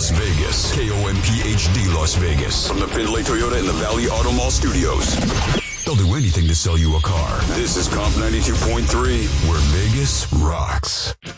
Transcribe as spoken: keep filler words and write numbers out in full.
Las Vegas. K O M P H D Las Vegas. From the Findlay Toyota in the Valley Auto Mall studios. They'll do anything to sell you a car. This is Comp ninety-two point three, where Vegas rocks.